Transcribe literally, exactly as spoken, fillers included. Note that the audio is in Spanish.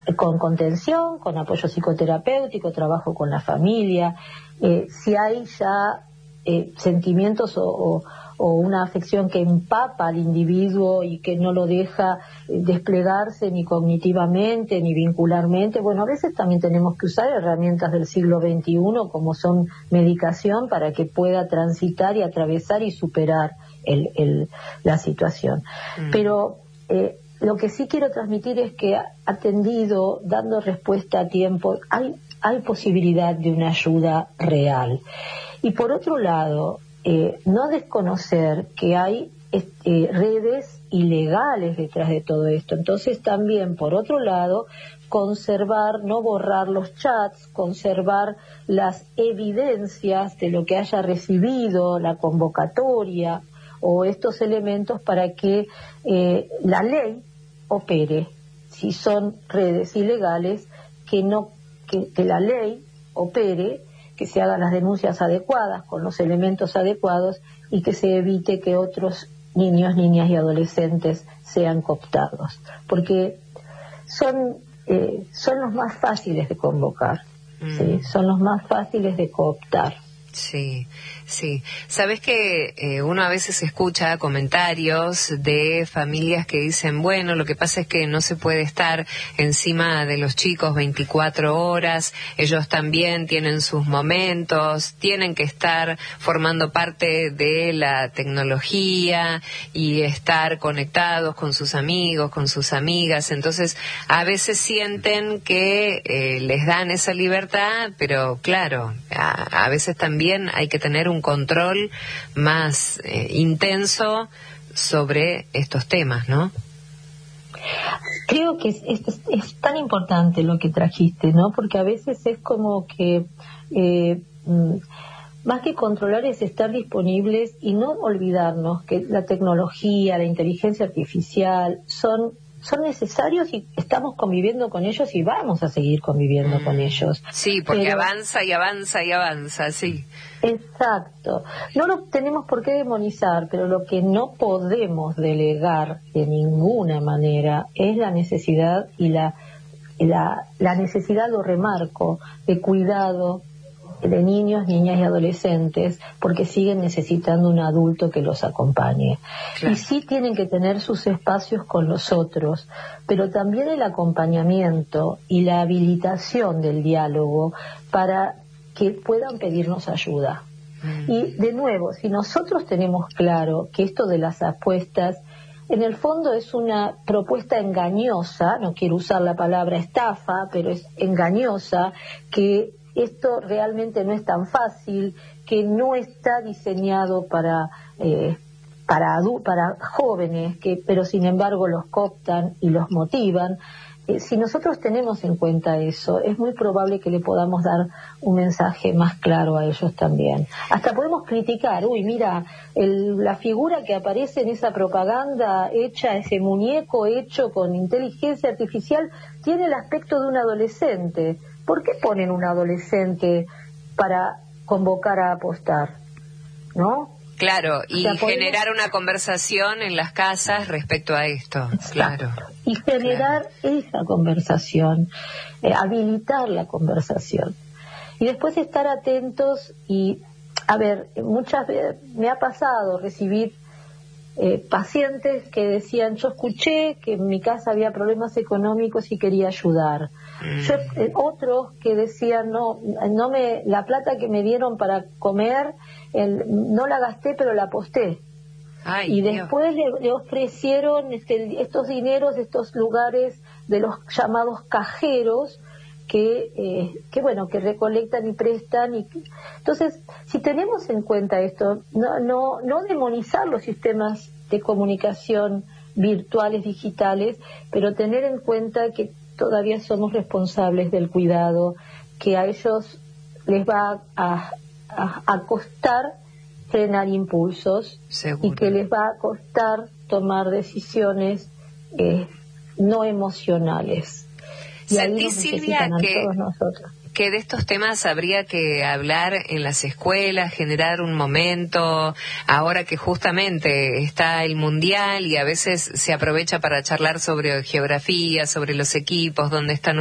con contención, con apoyo psicoterapéutico, trabajo con la familia. Eh, si hay ya eh, sentimientos o, o, o una afección que empapa al individuo y que no lo deja eh, desplegarse ni cognitivamente ni vincularmente, bueno, a veces también tenemos que usar herramientas del siglo veintiuno como son medicación para que pueda transitar y atravesar y superar el, el, la situación. Mm. Pero eh, lo que sí quiero transmitir es que atendido, dando respuesta a tiempo, hay, hay posibilidad de una ayuda real. Y por otro lado, eh, no desconocer que hay este, redes ilegales detrás de todo esto. Entonces también, por otro lado, conservar, no borrar los chats, conservar las evidencias de lo que haya recibido, la convocatoria o estos elementos para que eh, la ley opere. Si son redes ilegales, que no que, que la ley opere, que se hagan las denuncias adecuadas con los elementos adecuados y que se evite que otros niños, niñas y adolescentes sean cooptados, porque son eh, son los más fáciles de convocar, mm. ¿sí? Son los más fáciles de cooptar. Sí, sí. Sabes que eh, uno a veces escucha comentarios de familias que dicen, bueno, lo que pasa es que no se puede estar encima de los chicos veinticuatro horas, ellos también tienen sus momentos, tienen que estar formando parte de la tecnología y estar conectados con sus amigos, con sus amigas. Entonces, a veces sienten que eh, les dan esa libertad, pero claro, a, a veces también También hay que tener un control más eh, intenso sobre estos temas, ¿no? Creo que es, es, es tan importante lo que trajiste, ¿no? Porque a veces es como que eh, más que controlar es estar disponibles y no olvidarnos que la tecnología, la inteligencia artificial son son necesarios y estamos conviviendo con ellos y vamos a seguir conviviendo mm. con ellos. Sí, porque Pero, avanza y avanza y avanza, sí. Exacto. No lo tenemos por qué demonizar, pero lo que no podemos delegar de ninguna manera es la necesidad y la, la, la necesidad, lo remarco, de cuidado de niños, niñas y adolescentes, porque siguen necesitando un adulto que los acompañe. Claro. Y sí tienen que tener sus espacios con los otros, pero también el acompañamiento y la habilitación del diálogo para que puedan pedirnos ayuda. Mm. Y de nuevo, si nosotros tenemos claro que esto de las apuestas en el fondo es una propuesta engañosa, no quiero usar la palabra estafa, pero es engañosa, que esto realmente no es tan fácil, que no está diseñado para eh, para, adu- para jóvenes, que pero sin embargo los cooptan y los motivan. Eh, si nosotros tenemos en cuenta eso, es muy probable que le podamos dar un mensaje más claro a ellos también. Hasta podemos criticar, uy, mira, el, la figura que aparece en esa propaganda hecha, ese muñeco hecho con inteligencia artificial, tiene el aspecto de un adolescente. ¿Por qué ponen un adolescente para convocar a apostar? ¿No? Claro, y o sea, generar podemos... una conversación en las casas respecto a esto. Exacto. Claro. Y generar claro. esa conversación, eh, habilitar la conversación. Y después estar atentos y, a ver, muchas veces me ha pasado recibir eh, pacientes que decían, yo escuché que en mi casa había problemas económicos y quería ayudar. Yo, eh, otros que decían no no me la plata que me dieron para comer el, no la gasté pero la aposté. Ay, y después le, le ofrecieron este, estos dineros de estos lugares de los llamados cajeros que eh, que bueno que recolectan y prestan y que, entonces si tenemos en cuenta esto, no no no demonizar los sistemas de comunicación virtuales digitales, pero tener en cuenta que todavía somos responsables del cuidado, que a ellos les va a, a, a costar frenar impulsos. Seguro. Y que les va a costar tomar decisiones eh, no emocionales. Y ahí nos Silvia, necesitan a que... todos nosotros. que de estos temas habría que hablar en las escuelas, generar un momento, ahora que justamente está el Mundial y a veces se aprovecha para charlar sobre geografía, sobre los equipos, dónde están